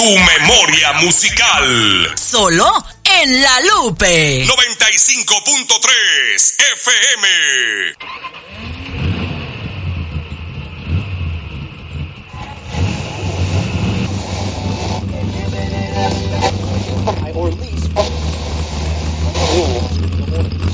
Tu memoria musical. Solo en La Lupe. 95.3 FM.